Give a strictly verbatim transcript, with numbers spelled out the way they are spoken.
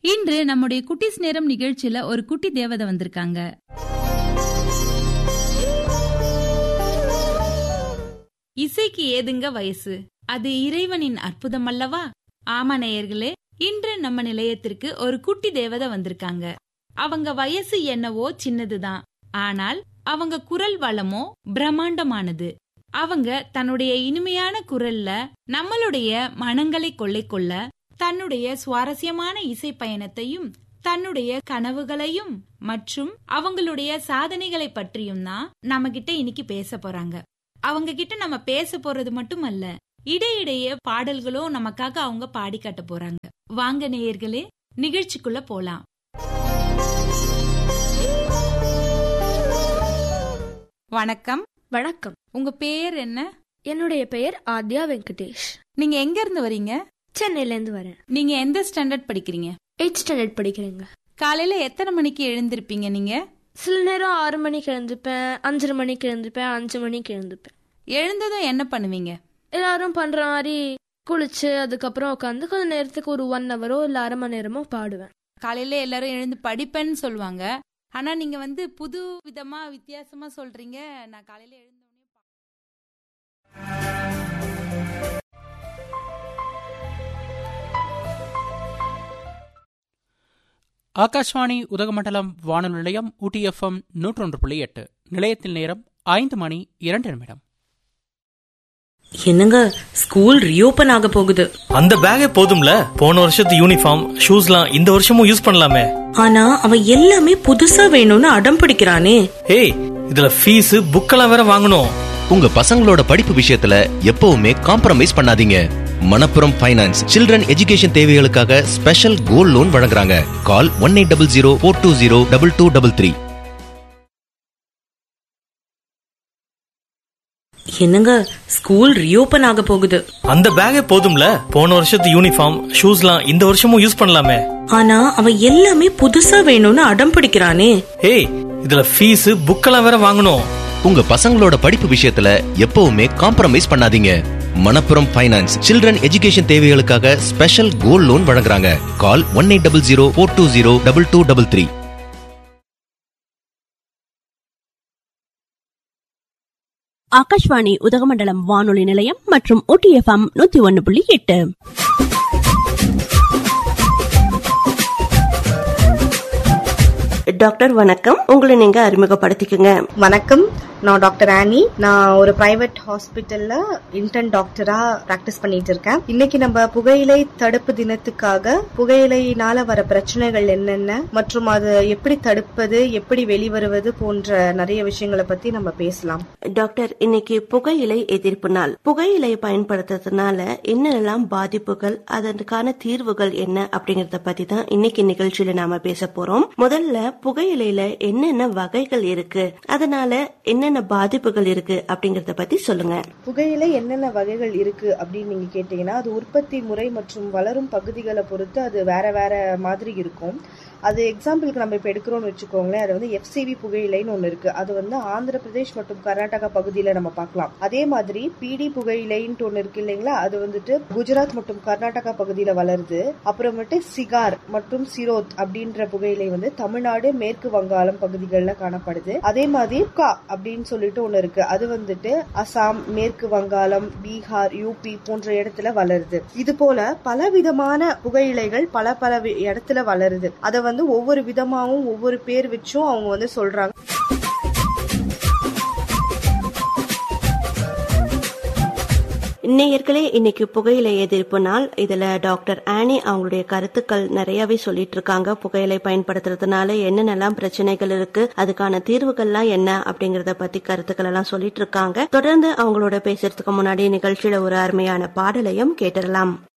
இன்று நம்முடைய குட்டிஸ் நேரம் நிகழ்ச்சியில ஒரு குட்டி தேவதை வந்திருக்காங்க. இசைக்கு ஏதுங்க வயசு, அது இறைவனின் அற்புதம் அல்லவா? ஆமா நேயர்களே, இன்று நம்ம நிலையத்திற்கு ஒரு குட்டி தேவதை வந்திருக்காங்க. அவங்க வயசு என்னவோ சின்னதுதான், ஆனால் அவங்க குரல் வளமோ பிரம்மாண்டமானது. அவங்க தன்னுடைய இனிமையான குரல்ல நம்மளுடைய மனங்களை கொள்ளை கொள்ள தன்னுடைய சுவாரஸ்யமான இசை பயணத்தையும் தன்னுடைய கனவுகளையும் மற்றும் அவங்களுடைய சாதனைகளை பற்றியும் தான் நம்ம கிட்ட இன்னைக்கு பேச போறாங்க. அவங்க கிட்ட நம்ம பேச போறது மட்டுமல்ல, இடையிடையே பாடல்களும் நமக்காக அவங்க பாடி காட்ட போறாங்க. வாங்க நேயர்களே, நிகழ்ச்சிக்குள்ள போலாம். வணக்கம். வணக்கம். உங்க பேர் என்ன? என்னுடைய பெயர் ஆத்யா வெங்கடேஷ். நீங்க எங்க இருந்து வரீங்க? சென்னையில இருந்து வரேன். நீங்க எந்த ஸ்டாண்டர்ட் படிக்கிறீங்க? Eight standard படிக்கிறேங்க. காலையில எத்தனை மணிக்கு எழுந்திருப்பீங்க நீங்க? சில நேரம் ஆறு மணிக்கு எழுந்துப்பேன், அஞ்சரை மணிக்கு எழுந்துப்பேன், அஞ்சு மணிக்கு எழுந்துப்பேன். எழுந்ததும் என்ன பண்ணுவீங்க? எல்லாரும் பண்ற மாதிரி குளிச்சு அதுக்கப்புறம் உட்காந்து கொஞ்ச நேரத்துக்கு ஒரு ஒன் ஹவரோ இல்ல அரை மணி நேரமோ பாடுவேன். காலையில எல்லாரும் எழுந்து படிப்பேன்னு சொல்லுவாங்க, ஆனா நீங்க வந்து புது விதமா வித்தியாசமா சொல்றீங்க. நான் காலையில எழுந்தோடனே ஆகாஷ்வாணி உதகமண்டலம் வானொலி நிலையம் ஊட்டி எஃப்எம் நூற்றொன்று புள்ளி எட்டு. நிலையத்தில் நேரம் ஐந்து மணி இரண்டு நிமிடம். என்னங்க, ஸ்கூல் ரீஓபன் ஆக போகுது. அந்த பேக்கே போதும்ல, போன வருஷத்து யூனிஃபார்ம் ஷூஸ்லாம் இந்த வருஷமும் யூஸ் பண்ணலாமே. ஆனா அவன் எல்லாமே புதுசா வேணும்னு அடம் பிடிக்கிறானே. ஏய், இதுல ஃபீஸ் புக்கெல்லாம் வேற வாங்கணும். உங்க பசங்களோட படிப்பு விஷயத்துல எப்பவுமே காம்ப்ரமைஸ் பண்ணாதீங்க. மணப்புரம் ஃபைனான்ஸ் சில்ட்ரன் எஜுகேஷன் தேவைகளுக்காக ஸ்பெஷல் கோல்ட் லோன் வழங்குறாங்க. கால் one eight double zero four two zero double two double three. என்னங்க, ஸ்கூல் ரீஓபன் ஆக போகுது. அந்த பேக்கே போதும்ல, போன வருஷத்து யூனிஃபார்ம் ஷூஸ்லாம் இந்த வருஷமும் யூஸ் பண்ணலாமே. ஆனா அவன் எல்லாமே புதுசா வேணும்னு அடம் பிடிக்கிறானே. ஏய், இதுல ஃபீஸ் புக்கெல்லாம் வேற வாங்கணும். உங்க பசங்களோட படிப்பு விஷயத்துல எப்பவுமே காம்ப்ரமைஸ் பண்ணாதீங்க. மணப்புரம் ஃபைனான்ஸ் சில்ட்ரன் எஜுகேஷன் தேவைகளுக்காக ஸ்பெஷல் கோல்ட் லோன் வழங்குறாங்க. கால் one eight double zero four two zero double two double three. Akashvani Udhagamandalam வானொலி நிலையம் மற்றும் ஊட்டி எஃப்எம் நூத்தி ஒன்னு புள்ளி எட்டு. டாக்டர் வணக்கம், உங்களை நீங்க அறிமுகப்படுத்திக்கங்க. வணக்கம், நான் டாக்டர் ஆனி. நான் ஒரு பிரைவேட் ஹாஸ்பிட்டல்ல இன்டர்ன் டாக்டரா பிராக்டிஸ் பண்ணிட்டு இருக்கேன். இன்னைக்கு நம்ம புகையிலை தடுப்பு தினத்துக்காக புகையிலைனால வர பிரச்சனைகள் என்னென்ன மற்றும் அது எப்படி தடுப்பது, எப்படி வெளிவருவது போன்ற நிறைய விஷயங்களை பத்தி நம்ம பேசலாம். டாக்டர், இன்னைக்கு புகையிலை எதிர்ப்பு நாள். புகையிலை பயன்படுத்துறதுனால என்னென்னலாம் பாதிப்புகள், அதற்கான தீர்வுகள் என்ன அப்படிங்கறத பத்தி தான் இன்னைக்கு நிகழ்ச்சியில நாம பேச போறோம். முதல்ல புகையிலையில என்னென்ன வகைகள் இருக்கு, அதனால என்னென்ன பாதிப்புகள் இருக்கு அப்படிங்கறத பத்தி சொல்லுங்க. புகையிலை என்னென்ன வகைகள் இருக்கு அப்படின்னு நீங்க கேட்டீங்கன்னா, அது உற்பத்தி முறை மற்றும் வளரும் பகுதிகளை பொறுத்து அது வேற வேற மாதிரி இருக்கும். அது எக்ஸாம்பிளுக்கு நம்ம இப்ப எடுக்கிறோம்னு வச்சுக்கோங்களேன், அது வந்து எஃப்சிவி புகையிலைன்னு ஒண்ணு இருக்கு. அது வந்து ஆந்திர பிரதேஷ் மற்றும் கர்நாடகா பகுதியில நம்ம பார்க்கலாம். அதே மாதிரி பிடி புகையிலைன்னு ஒண்ணு இருக்கு இல்லைங்களா, அது வந்துட்டு குஜராத் மற்றும் கர்நாடகா பகுதியில வளருது. அப்புறமேட்டு சிகார் மற்றும் சிரோத் அப்படின்ற புகையிலை வந்து தமிழ்நாடு, மேற்கு வங்காளம் பகுதிகளில் காணப்படுது. அதே மாதிரி கா அப்படின்னு சொல்லிட்டு ஒண்ணு இருக்கு, அது வந்துட்டு அசாம், மேற்கு வங்காளம், பீகார், யூபி போன்ற இடத்துல வளருது. இது போல பல விதமான புகையிலைகள் பல பல இடத்துல வளருது. அதை வந்து ஒவ்வொரு விதமாவும் ஒவ்வொரு பேர் வச்சும் அவங்க வந்து சொல்றாங்க. நேயர்களே, இன்னைக்கு புகையிலை எதிர்ப்பு நாள். இதுல டாக்டர் ஆனி அவங்களுடைய கருத்துக்கள் நிறையவே சொல்லிட்டு இருக்காங்க. புகையிலை பயன்படுத்துறதுனால என்னென்னலாம் பிரச்சனைகள் இருக்கு, அதுக்கான தீர்வுகள்லாம் என்ன அப்படிங்கறத பத்தி கருத்துக்கள் எல்லாம் சொல்லிட்டு இருக்காங்க. தொடர்ந்து அவங்களோட பேசுறதுக்கு முன்னாடி நிகழ்ச்சியில ஒரு அருமையான பாடலையும் கேட்டுடலாம்.